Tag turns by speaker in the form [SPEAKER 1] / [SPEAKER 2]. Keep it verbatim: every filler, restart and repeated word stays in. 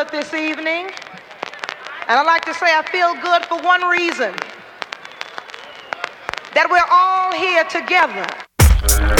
[SPEAKER 1] good this evening. And I like to say I feel good for one reason, that we're all here together.